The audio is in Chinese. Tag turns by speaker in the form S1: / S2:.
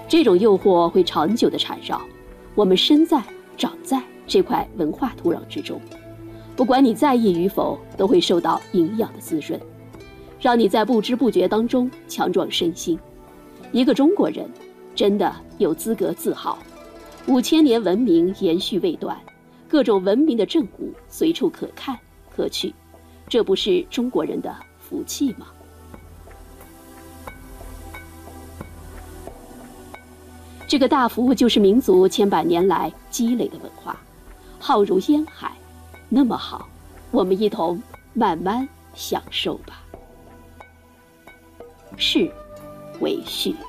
S1: 这种诱惑会长久地缠绕，我们身在长在这块文化土壤之中，不管你在意与否，都会受到营养的滋润，让你在不知不觉当中强壮身心。一个中国人真的有资格自豪，5000年文明延续未断，各种文明的证物随处可看可取，这不是中国人的福气吗？这个大福就是民族千百年来积累的文化，浩如烟海，那么好，我们一同慢慢享受吧。是为序。